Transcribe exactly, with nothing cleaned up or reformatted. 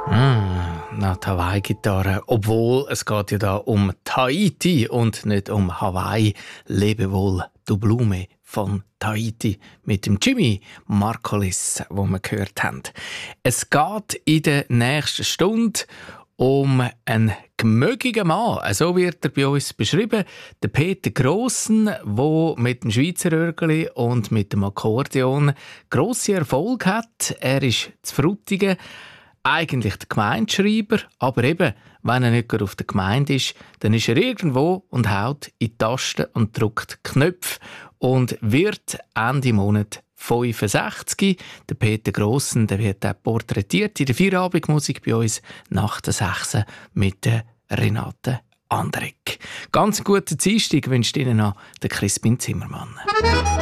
Ah, na, die Hawaii-Gitarre. Obwohl, es geht ja da um Tahiti und nicht um Hawaii. Lebe wohl, du Blume von Tahiti mit dem Jimmy Marcolis, wo wir gehört haben. Es geht in der nächsten Stunde um einen gemögigen Mann. So wird er bei uns beschrieben. Der Peter Grossen, der mit dem Schweizer Örgeli und mit dem Akkordeon grosse Erfolg hat. Er ist zu Frutigen. Eigentlich der Gemeindeschreiber, aber eben, wenn er nicht gerade auf der Gemeinde ist, dann ist er irgendwo und haut in die Tasten und drückt Knöpfe und wird Ende Monat fünfundsechzig. Der Peter Grossen, der wird auch porträtiert in der Feierabendmusik bei uns nach der sechs mit der Renate Andreck. Ganz guten Dienstag wünscht Ihnen noch der Crispin Zimmermann.